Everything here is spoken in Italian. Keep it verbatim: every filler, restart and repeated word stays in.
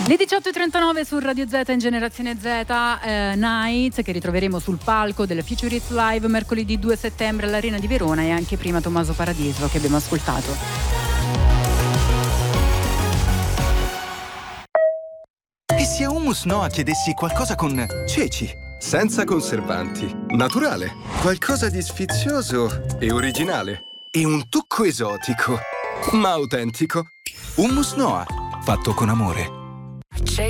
Le diciotto e trentanove su Radio Z in Generazione Z, eh, Nights, che ritroveremo sul palco del Future Hits Live mercoledì due settembre all'Arena di Verona, e anche prima Tommaso Paradiso che abbiamo ascoltato. E se a Hummus Noa chiedessi qualcosa con ceci, senza conservanti, naturale, qualcosa di sfizioso e originale, e un tocco esotico, ma autentico? Hummus Noa, fatto con amore.